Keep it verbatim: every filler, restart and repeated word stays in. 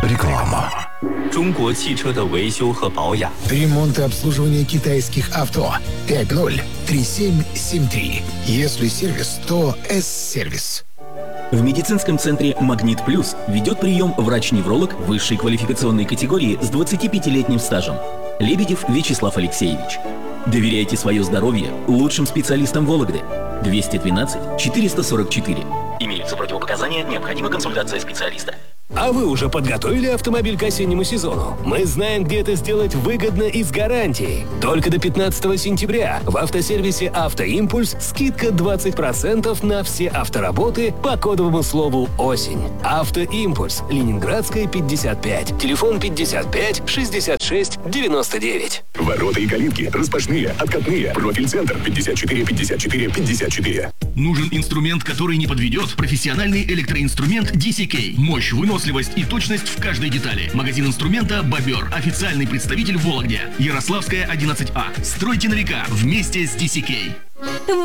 Реклама. 中国汽车的维修和保养。 Ремонт и обслуживание китайских авто. пять ноль три семь семь три. Если сервис, то С-сервис. В медицинском центре «Магнит Плюс» ведет прием врач-невролог высшей квалификационной категории с двадцатипятилетним стажем. Лебедев Вячеслав Алексеевич. Доверяйте свое здоровье лучшим специалистам Вологды. двести двенадцать четыреста сорок четыре. Имеются противопоказания, необходима консультация специалиста. А вы уже подготовили автомобиль к осеннему сезону? Мы знаем, где это сделать выгодно и с гарантией. Только до пятнадцатого сентября в автосервисе «Автоимпульс» скидка двадцать процентов на все автоработы по кодовому слову «Осень». «Автоимпульс», Ленинградская, пятьдесят пять. Телефон пятьдесят пять шестьдесят шесть девяносто девять. Ворота и калитки распашные, откатные. Профиль-центр пятьдесят четыре пятьдесят четыре пятьдесят четыре. Нужен инструмент, который не подведет? Профессиональный электроинструмент ди си кей. Мощь, выносливость и точность в каждой детали. Магазин инструмента «Бобер». Официальный представитель в Вологде. Ярославская, одиннадцать А. Стройте на века вместе с ди си кей.